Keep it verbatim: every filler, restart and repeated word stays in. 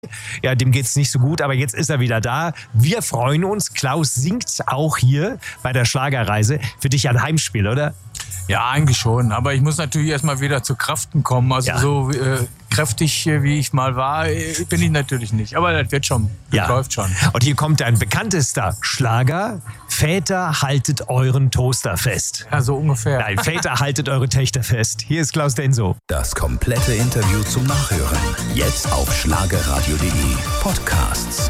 Ja, dem geht's nicht so gut, aber jetzt ist er wieder da. Wir freuen uns. Klaus singt auch hier bei der Schlagerreise. Für dich ein Heimspiel, oder? Ja, eigentlich schon. Aber ich muss natürlich erstmal wieder zu Kräften kommen. Also ja. so äh, kräftig, wie ich mal war, bin ich natürlich nicht. Aber das wird schon. Das ja. läuft schon. Und hier kommt ein bekanntester Schlager. Väter, haltet euren Toaster fest. Ja, so ungefähr. Nein, Väter, haltet eure Töchter fest. Hier ist Klaus Denso. Das komplette Interview zum Nachhören. Jetzt auf schlagerradio punkt de Podcasts.